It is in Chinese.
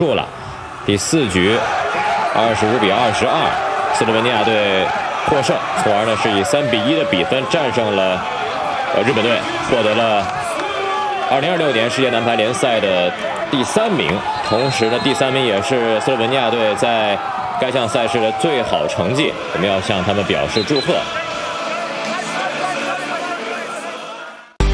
入了。第4局25-22，斯洛文尼亚队获胜，从而呢是以3-1的比分战胜了日本队，获得了2026年世界男排联赛的第3名。同时呢，第3名也是斯洛文尼亚队在该项赛事的最好成绩，我们要向他们表示祝贺。